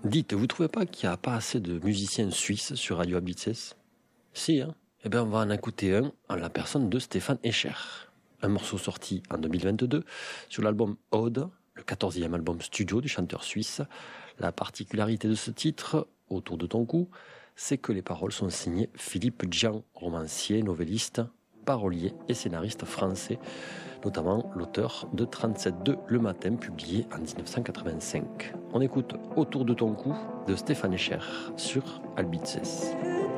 Dites, vous trouvez pas qu'il n'y a pas assez de musiciens suisses sur Radio Ablitz? Si, hein. Eh bien, on va en écouter un en la personne de Stéphane Escher. Un morceau sorti en 2022 sur l'album Ode, le 14e album studio du chanteur suisse. La particularité de ce titre, Autour de ton cou, c'est que les paroles sont signées Philippe Djian, romancier, novelliste, parolier et scénariste français, notamment l'auteur de 37.2 Le Matin, publié en 1985. On écoute Autour de ton cou de Stéphane Escher sur Albitzes.